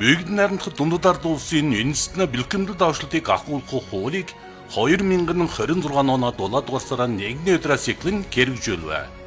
Бүгд найрамдах дундад ард улсын үндэстэн бэлтгэмдэл давшлтыг ахуулах хуулийг 2026 оны 7 дугаар сарын 1-ний өдрөөс эхлэн хэрэгжүүлвэ.